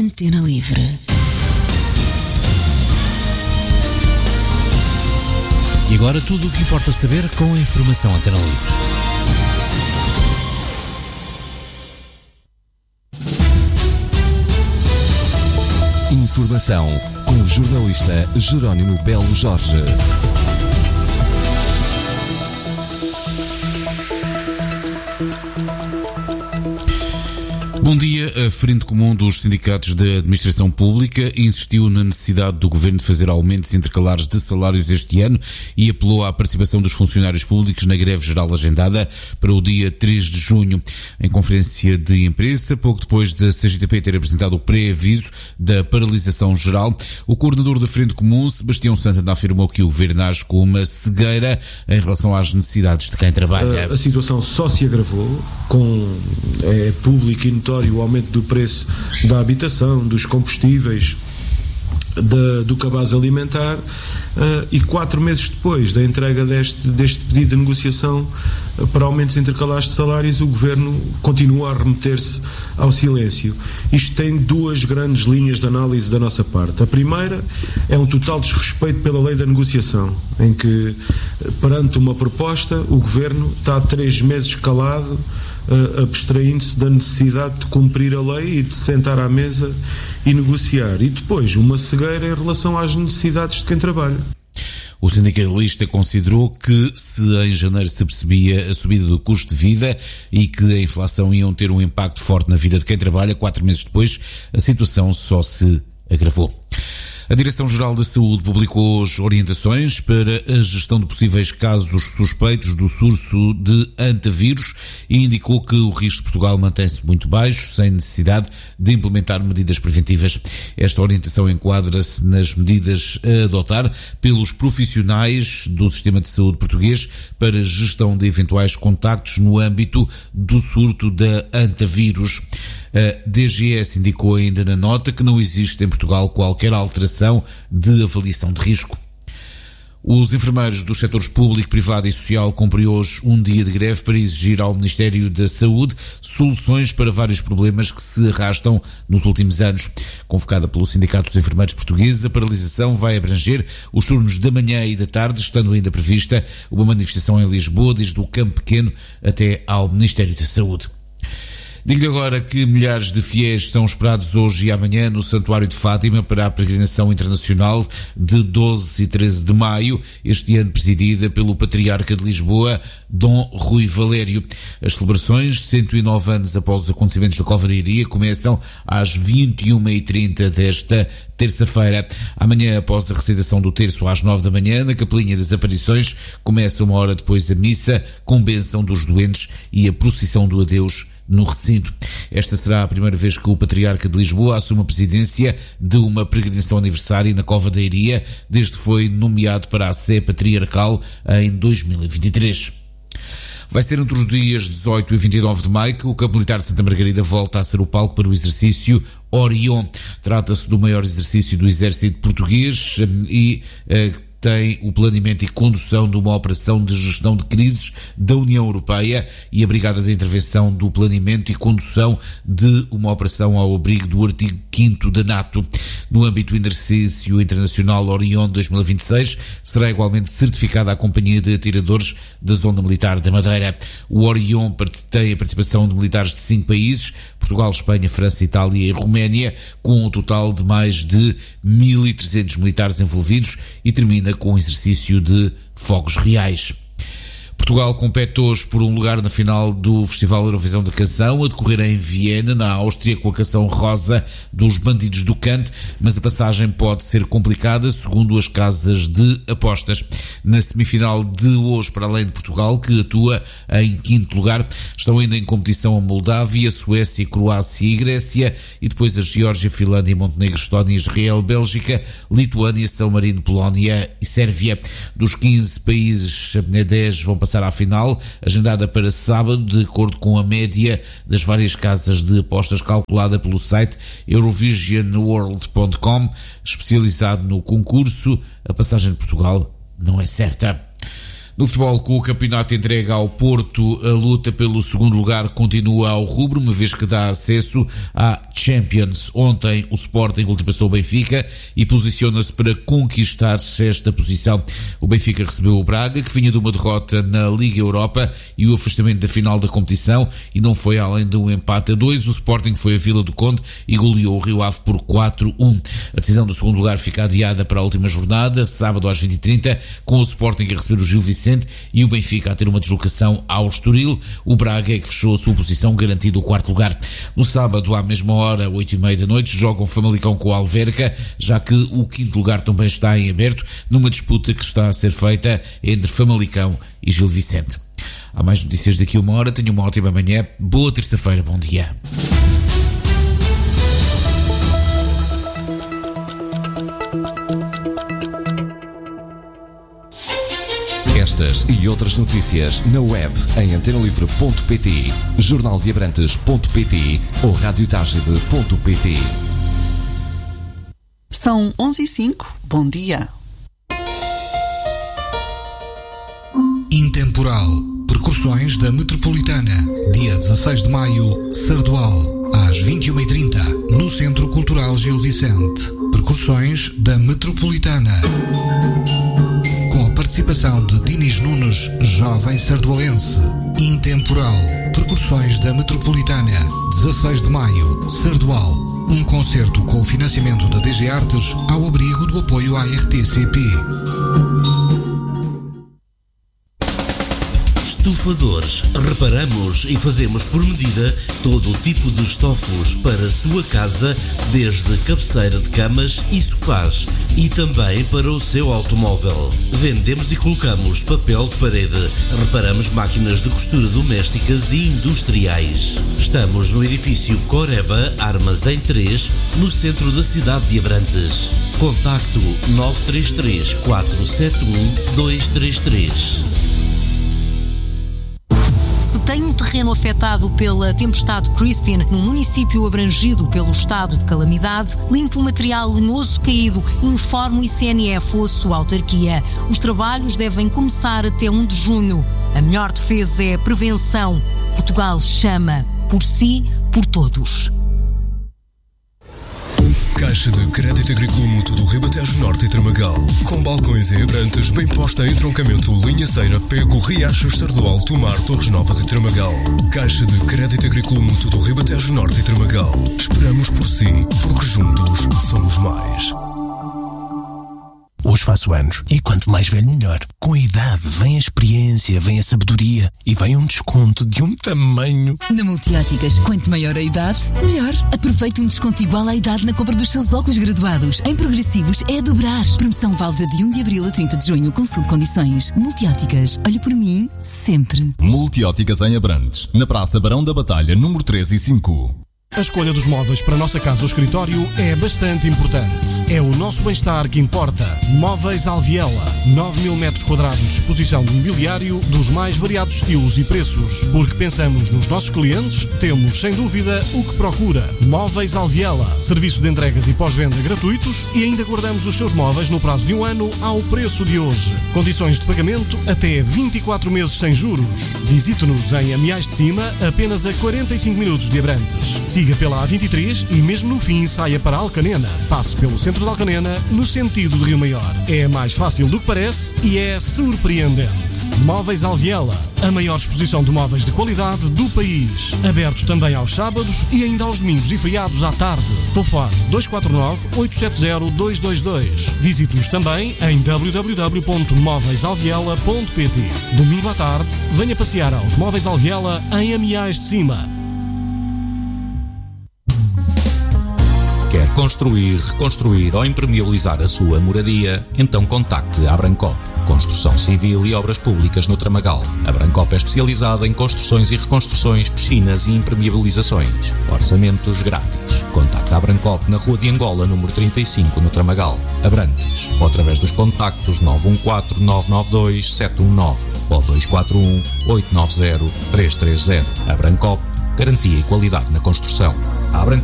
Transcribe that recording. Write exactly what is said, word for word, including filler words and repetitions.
Antena Livre. E agora tudo o que importa saber com a informação Antena Livre. Informação com o jornalista Jerónimo Belo Jorge. Bom dia. A Frente Comum dos Sindicatos da Administração Pública insistiu na necessidade do Governo de fazer aumentos intercalares de salários este ano e apelou à participação dos funcionários públicos na greve geral agendada para o dia três de junho. Em conferência de imprensa, pouco depois da C G T P ter apresentado o pré-aviso da paralisação geral, o coordenador da Frente Comum, Sebastião Santana, afirmou que o Governo age com uma cegueira em relação às necessidades de quem trabalha. A, a situação só se agravou com é, público e notório o aumento do preço da habitação, dos combustíveis, da, do cabaz alimentar, uh, e quatro meses depois da entrega deste, deste pedido de negociação uh, para aumentos intercalares de salários, o Governo continua a remeter-se ao silêncio. Isto tem duas grandes linhas de análise da nossa parte. A primeira é um total desrespeito pela lei da negociação, em que, perante uma proposta, o Governo está há três meses calado, Uh, abstraindo-se da necessidade de cumprir a lei e de sentar à mesa e negociar. E depois, uma cegueira em relação às necessidades de quem trabalha. O sindicalista considerou que, se em janeiro se percebia a subida do custo de vida e que a inflação ia ter um impacto forte na vida de quem trabalha, quatro meses depois a situação só se agravou. A Direção-Geral da Saúde publicou hoje orientações para a gestão de possíveis casos suspeitos do surto de antavírus e indicou que o risco de Portugal mantém-se muito baixo, sem necessidade de implementar medidas preventivas. Esta orientação enquadra-se nas medidas a adotar pelos profissionais do sistema de saúde português para gestão de eventuais contactos no âmbito do surto da antavírus. A D G S indicou ainda na nota que não existe em Portugal qualquer alteração de avaliação de risco. Os enfermeiros dos setores público, privado e social cumprem hoje um dia de greve para exigir ao Ministério da Saúde soluções para vários problemas que se arrastam nos últimos anos. Convocada pelo Sindicato dos Enfermeiros Portugueses, a paralisação vai abranger os turnos da manhã e da tarde, estando ainda prevista uma manifestação em Lisboa, desde o Campo Pequeno até ao Ministério da Saúde. Digo-lhe agora que milhares de fiéis são esperados hoje e amanhã no Santuário de Fátima para a peregrinação internacional de doze e treze de maio, este ano presidida pelo Patriarca de Lisboa, Dom Rui Valério. As celebrações, cento e nove anos após os acontecimentos da Cova da Iria, começam às vinte e uma e trinta desta terça-feira. Amanhã, após a recitação do terço às nove da manhã, na Capelinha das Aparições, começa uma hora depois a missa, com bênção dos doentes e a procissão do adeus no recinto. Esta será a primeira vez que o Patriarca de Lisboa assume a presidência de uma peregrinação aniversária na Cova da Iria, desde que foi nomeado para a Sé Patriarcal em dois mil e vinte e três. Vai ser entre os dias dezoito e vinte e nove de maio que o Campo Militar de Santa Margarida volta a ser o palco para o exercício Orion. Trata-se do maior exercício do Exército Português e uh, tem o planeamento e condução de uma operação de gestão de crises da União Europeia e a Brigada de Intervenção do Planeamento e Condução de uma operação ao abrigo do artigo quinto da NATO. No âmbito do exercício internacional Orion dois mil e vinte e seis, será igualmente certificada a Companhia de Atiradores da Zona Militar da Madeira. O Orion tem a participação de militares de cinco países, Portugal, Espanha, França, Itália e Roménia, com um total de mais de mil e trezentos militares envolvidos, e termina com o exercício de fogos reais. Portugal compete hoje por um lugar na final do Festival Eurovisão da Canção, a decorrer em Viena, na Áustria, com a canção Rosa dos Bandidos do Cante, mas a passagem pode ser complicada, segundo as casas de apostas. Na semifinal de hoje, para além de Portugal, que atua em quinto lugar, estão ainda em competição a Moldávia, Suécia, Croácia e Grécia, e depois a Geórgia, Finlândia, Montenegro, Estónia, Israel, Bélgica, Lituânia, São Marino, Polónia e Sérvia. Dos quinze países, dez vão passar à final, agendada para sábado, de acordo com a média das várias casas de apostas calculada pelo site Eurovision World ponto com, especializado no concurso. A passagem de Portugal não é certa. No futebol, com o campeonato entregue ao Porto, a luta pelo segundo lugar continua ao rubro, uma vez que dá acesso à Champions. Ontem o Sporting ultrapassou o Benfica e posiciona-se para conquistar esta posição. O Benfica recebeu o Braga, que vinha de uma derrota na Liga Europa e o afastamento da final da competição, e não foi além de um empate a dois. O Sporting foi a Vila do Conde e goleou o Rio Ave por quatro a um. A decisão do segundo lugar fica adiada para a última jornada, sábado às vinte e trinta, com o Sporting a receber o Gil Vicente e o Benfica a ter uma deslocação ao Estoril. O Braga é que fechou a sua posição, garantido o quarto lugar. No sábado, à mesma hora, oito e meia da noite, jogam o Famalicão com o Alverca, já que o quinto lugar também está em aberto, numa disputa que está a ser feita entre Famalicão e Gil Vicente. Há mais notícias daqui a uma hora. Tenha uma ótima manhã. Boa terça-feira. Bom dia. Estas e outras notícias na web em antena livre ponto pt, jornal de abrantes ponto pt ou rádio tagide ponto pt. São onze e cinco. Bom dia. Intemporal. Percussões da Metropolitana. Dia dezasseis de maio, Sardual. Às vinte e uma e trinta, no Centro Cultural Gil Vicente. Percussões da Metropolitana. Com a participação de Dinis Nunes, jovem sardualense. Intemporal. Percussões da Metropolitana. dezasseis de maio, Sardual. Um concerto com o financiamento da D G Artes ao abrigo do apoio à R T C P. Estufadores. Reparamos e fazemos por medida todo o tipo de estofos para a sua casa, desde cabeceira de camas e sofás, e também para o seu automóvel. Vendemos e colocamos papel de parede. Reparamos máquinas de costura domésticas e industriais. Estamos no edifício Coreba Armazém três, no centro da cidade de Abrantes. Contacto nove três três, quatro sete um, dois três três. Se tem um terreno afetado pela tempestade Christine no município abrangido pelo estado de calamidade, limpe o material lenhoso caído, informe o I C N F ou a sua autarquia. Os trabalhos devem começar até um de junho. A melhor defesa é a prevenção. Portugal chama por si, por todos. Caixa de Crédito Agrícola Mútuo do Ribatejo Norte e Tramagal. Com balcões em Abrantes, bem posta em Troncamento, Linha Ceira, Pego, Riachos, Sardual, Tomar, Torres Novas e Tramagal. Caixa de Crédito Agrícola Mútuo do Ribatejo Norte e Tramagal. Esperamos por si, porque juntos somos mais. Hoje faço anos e quanto mais velho melhor. Com a idade vem a experiência, vem a sabedoria e vem um desconto de um tamanho. Na Multióticas, quanto maior a idade, melhor. Aproveite um desconto igual à idade na compra dos seus óculos graduados. Em progressivos é a dobrar. Promoção válida de um de abril a trinta de junho. Consulte condições. Multióticas, olhe por mim sempre. Multióticas em Abrantes, na Praça Barão da Batalha, número três e cinco. A escolha dos móveis para a nossa casa ou escritório é bastante importante. É o nosso bem-estar que importa. Móveis Alviela. nove mil metros quadrados de exposição de mobiliário dos mais variados estilos e preços. Porque pensamos nos nossos clientes, temos, sem dúvida, o que procura. Móveis Alviela. Serviço de entregas e pós-venda gratuitos e ainda guardamos os seus móveis no prazo de um ano ao preço de hoje. Condições de pagamento até vinte e quatro meses sem juros. Visite-nos em Amiais de Cima, apenas a quarenta e cinco minutos de Abrantes. Siga pela A vinte e três e mesmo no fim saia para Alcanena. Passe pelo centro de Alcanena no sentido de Rio Maior. É mais fácil do que parece e é surpreendente. Móveis Alviela, a maior exposição de móveis de qualidade do país. Aberto também aos sábados e ainda aos domingos e feriados à tarde. Telefone dois quatro nove, oito sete zero, dois dois dois. Visite-nos também em w w w ponto móveis alviela ponto p t. Domingo à tarde, venha passear aos Móveis Alviela em Amiais de Cima. Quer construir, reconstruir ou impermeabilizar a sua moradia? Então contacte a Abrancop. Construção civil e obras públicas no Tramagal. A Abrancop é especializada em construções e reconstruções, piscinas e impermeabilizações. Orçamentos grátis. Contacte a Abrancop na Rua de Angola, número trinta e cinco, no Tramagal, Abrantes. Ou através dos contactos nove um quatro, nove nove dois, sete um nove ou dois quatro um, oito nove zero, três três zero. Abrancop, garantia e qualidade na construção. A Abrancop